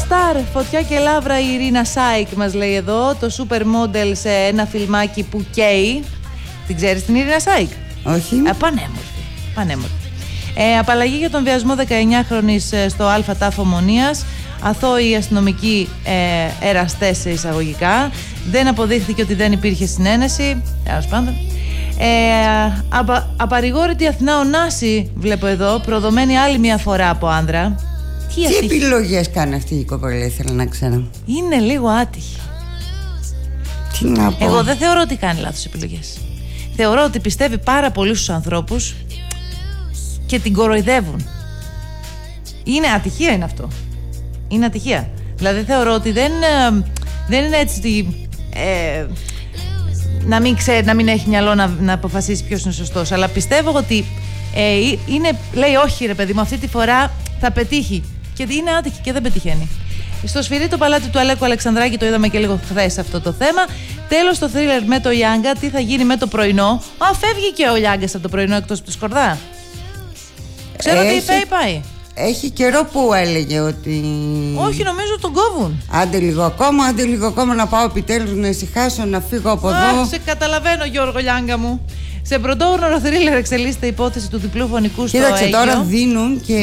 Σταρ, φωτιά και λαύρα η Ιρίνα Σάικ μας λέει εδώ. Το super model σε ένα φιλμάκι που καίει. Την ξέρεις την Ιρίνα Σάικ? Όχι. Πανέμορφη. Απαλλαγή για τον βιασμό 19χρονης στο Α τάφο Ομονίας. Αθώοι αστυνομικοί εραστές σε εισαγωγικά. Δεν αποδείχθηκε ότι δεν υπήρχε συνένεση. Τέλος πάντων. Απαρηγόρητη Αθηνά Ωνάση, βλέπω εδώ, προδομένη άλλη μια φορά από άνδρα. Τι επιλογές κάνει αυτή η κοπέλα, ήθελα να ξέρω. Είναι λίγο άτυχη. Τι να πω. Εγώ δεν θεωρώ ότι κάνει λάθος επιλογές. Θεωρώ ότι πιστεύει πάρα πολύ στους ανθρώπους και την κοροϊδεύουν. Είναι ατυχία, είναι αυτό. Είναι ατυχία. Δηλαδή θεωρώ ότι δεν είναι έτσι να μην έχει μυαλό να αποφασίσει ποιος είναι σωστός. Αλλά πιστεύω ότι λέει όχι ρε παιδί μου, αυτή τη φορά θα πετύχει. Και είναι άτυχη και δεν πετυχαίνει. Στο σφυρί το παλάτι του Αλέκου Αλεξανδράκη, το είδαμε και λίγο χθες αυτό το θέμα. Τέλος το θρίλερ με το Λιάγκα, τι θα γίνει με το πρωινό. Φεύγει και ο Λιάγκας από το πρωινό εκτός από τη Σκορδά. Ξέρω ότι πάει. Έχει καιρό που έλεγε ότι... Όχι, νομίζω τον κόβουν. Άντε λίγο ακόμα να πάω επιτέλους να ησυχάσω, να φύγω από εδώ. Σε καταλαβαίνω, Γιώργο Λιάγκα μου. Σε πρωτόγνωρο θρίλερ εξελίσσεται η υπόθεση του διπλού φωνικού στο Αίγυο. Κοίταξε, τώρα δίνουν και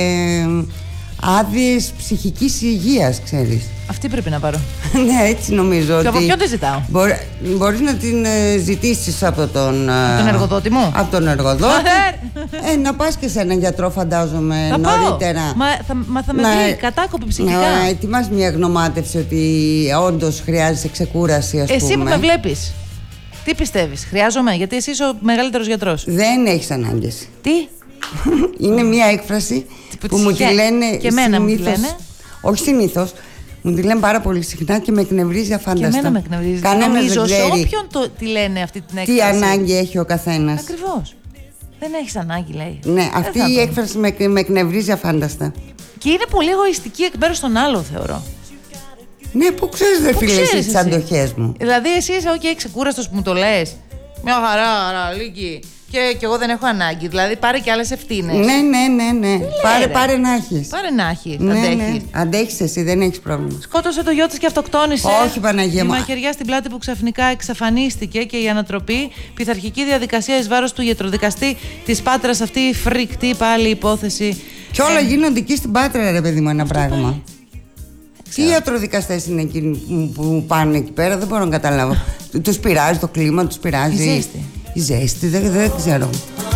άδειες ψυχικής υγείας, ξέρεις. Αυτή πρέπει να πάρω. Ναι, έτσι νομίζω. Και από ποιον τη ζητάω? Μπορείς να την ζητήσεις από τον εργοδότη μου. Από τον εργοδότη. Να πας και σε έναν γιατρό, φαντάζομαι, νωρίτερα. Μα θα με βρει κατάκοπη ψυχικά. Να ετοιμάς μια γνωμάτευση ότι όντως χρειάζεσαι ξεκούραση, ας πούμε. Εσύ που με βλέπεις, τι πιστεύεις, χρειάζομαι? Γιατί εσύ είσαι ο μεγαλύτερος γιατρός. Δεν έχεις ανάγκες. Τι? Είναι μια έκφραση που μου τη λένε και εμένα μου τη λένε. Όχι συνήθως. Μου τη λένε πάρα πολύ συχνά και με εκνευρίζει αφάνταστα. Και εμένα με εκνευρίζει. Κανένας δεν ξέρει σε όποιον τη λένε αυτή την έκφραση. Τι ανάγκη έχει ο καθένας. Ακριβώς. Δεν έχεις ανάγκη, λέει. Ναι, αυτή η έκφραση με εκνευρίζει αφάνταστα. Και είναι πολύ εγωιστική εκ μέρους των άλλων, θεωρώ. Ναι, που ξέρεις δε φίλε εσύ τις αντοχές μου. Δηλαδή εσύ είσαι ξεκούραστος που μου το λες. Μια χαρά, Λίκη. Και εγώ δεν έχω ανάγκη. Δηλαδή πάρε και άλλες ευθύνες. Ναι. Πάρε να έχεις. Πάρε να έχεις. Ναι. Αντέχεις εσύ, δεν έχεις πρόβλημα. Σκότωσε το γιο της και αυτοκτόνησε. Όχι, Παναγία μου. Η μαχαιριά στην πλάτη που ξαφνικά εξαφανίστηκε και η ανατροπή. Πειθαρχική διαδικασία εις βάρος του ιατροδικαστή της Πάτρας. Αυτή η φρικτή πάλι υπόθεση. Και όλα γίνονται εκεί στην Πάτρα, ρε παιδί μου, ένα πράγμα. Τι ιατροδικαστές είναι εκείνοι που πάνε εκεί πέρα, δεν μπορώ να καταλάβω. Τους πειράζει το κλίμα, τους πειράζει. Η ζέστη. Η ζέστη, δεν ξέρω.